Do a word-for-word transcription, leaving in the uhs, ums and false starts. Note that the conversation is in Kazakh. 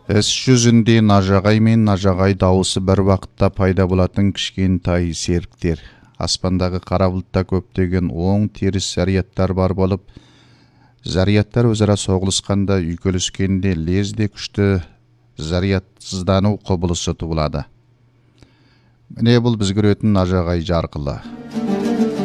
Іс жүзінде нажағай мен нажағай дауысы бір вақытта пайда болатын кішкентай серіктер. Аспандағы қара бұлтта көптеген оң теріс зарядтар бар болып, зарядтар өзара соғылысқанда үйкеліскенде лезде күшті зарядсыздану құбылысы туылады. Міне бұл біз көретін нажағай жарқылы.